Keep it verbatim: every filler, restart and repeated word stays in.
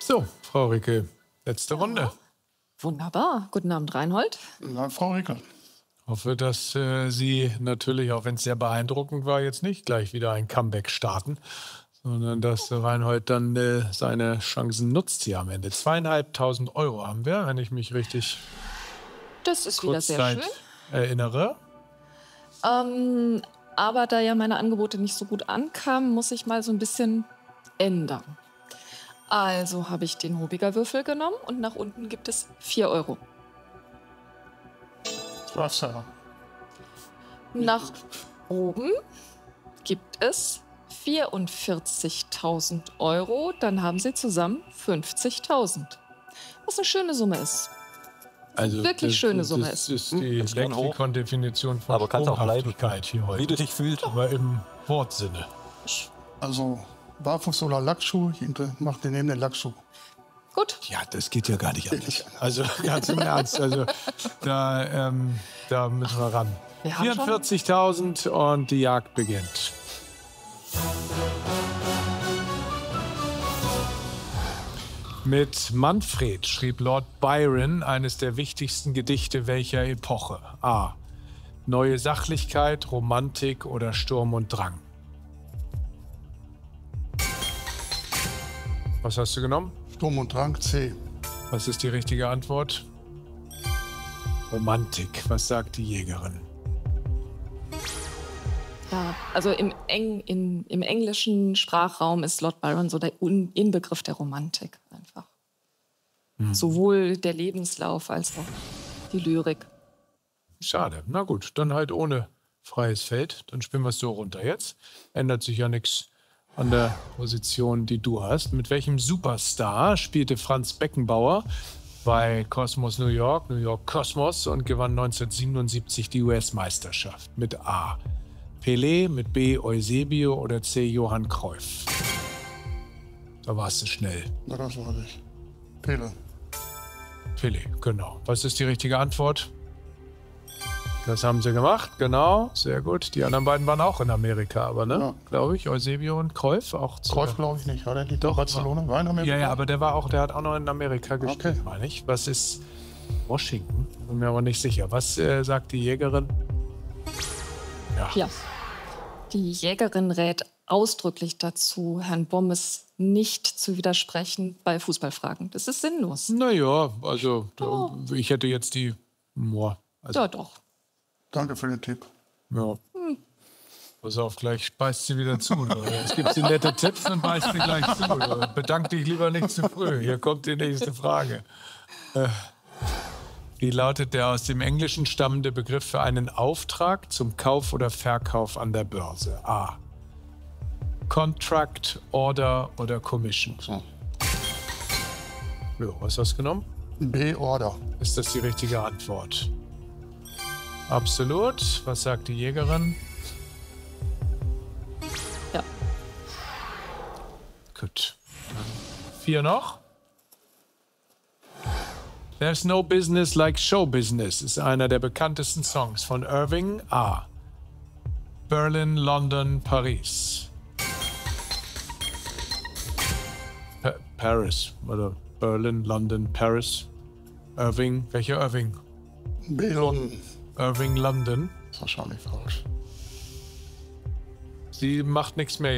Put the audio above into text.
So, Frau Rickel, letzte Runde. Wunderbar. Guten Abend, Reinhold. Na, Frau Rickel. Hoffe, dass äh, Sie natürlich, auch wenn es sehr beeindruckend war, jetzt nicht gleich wieder ein Comeback starten, sondern dass Reinhold dann äh, seine Chancen nutzt hier am Ende. Zweieinhalbtausend Euro haben wir, wenn ich mich richtig Das ist wieder sehr schön. erinnere. Ähm, aber da ja meine Angebote nicht so gut ankamen, muss ich mal so ein bisschen ändern. Also habe ich den Hobiger-Würfel genommen und nach unten gibt es vier Euro. Wasser. Nach oben gibt es vierundvierzigtausend Euro. Dann haben Sie zusammen fünfzigtausend. Was eine schöne Summe ist. Also Wirklich das, schöne das, Summe das ist. ist die Das kann hoch. Lexikon-Definition von Aber kann's auch bleiben. Sprunghaftigkeit hier heute. Wie du dich fühlst. Aber im Wortsinne. Also Barfuß oder Lackschuh, hinter macht den neben den Lackschuh. Gut. Ja, das geht ja gar nicht anders. Also ganz im Ernst. Also da, ähm, da müssen wir ran. Wir haben schon- vierundvierzigtausend und die Jagd beginnt. Mit Manfred schrieb Lord Byron eines der wichtigsten Gedichte welcher Epoche? A. Neue Sachlichkeit, Romantik oder Sturm und Drang? Was hast du genommen? Sturm und Drang, C. Was ist die richtige Antwort? Romantik. Was sagt die Jägerin? Ja, also im, Eng, in, im englischen Sprachraum ist Lord Byron so der Un Inbegriff der Romantik einfach. Hm. Sowohl der Lebenslauf als auch die Lyrik. Schade. Na gut, dann halt ohne freies Feld. Dann spielen wir es so runter. Jetzt ändert sich ja nichts an der Position, die du hast. Mit welchem Superstar spielte Franz Beckenbauer bei Cosmos New York, New York Cosmos, und gewann neunzehnhundertsiebenundsiebzig die U S-Meisterschaft? Mit A. Pelé, mit B. Eusebio oder C. Johann Cruyff? Da warst du schnell. Na, das war ich. Pele. Pelé, genau. Was ist die richtige Antwort? Das haben sie gemacht, genau. Sehr gut. Die anderen beiden waren auch in Amerika, aber ne? Ja. Glaube ich. Eusebio und Cruyff auch. zu- Cruyff glaube ich nicht. War der nicht Doch, in Barcelona? War in Amerika? Ja, ja, aber der war auch, der hat auch noch in Amerika gespielt, Okay. meine ich. Was ist Washington? Bin mir aber nicht sicher. Was äh, sagt die Jägerin? Ja. Ja. Die Jägerin rät ausdrücklich dazu, Herrn Bommes nicht zu widersprechen bei Fußballfragen. Das ist sinnlos. Naja, also da, Oh. ich hätte jetzt die. Boah, also, Ja, doch. Danke für den Tipp. ja. Pass auf, gleich beißt sie wieder zu. Oder? Jetzt gibt sie nette Tipps und beißt sie gleich zu. Oder? Bedank dich lieber nicht zu früh. Hier kommt die nächste Frage. Äh, wie lautet der aus dem Englischen stammende Begriff für einen Auftrag zum Kauf oder Verkauf an der Börse? A. Contract, Order oder Commission? So. Ja, was hast du genommen? B. Order. Ist das die richtige Antwort? Absolut. Was sagt die Jägerin? Ja. Gut. Vier noch. There's no business like show business ist einer der bekanntesten Songs von Irving. A. Berlin, London, Paris. Pa Paris. Oder Berlin, London, Paris. Irving. Welcher Irving? B. London. Irving, London. Ist wahrscheinlich falsch. Sie macht nichts mehr.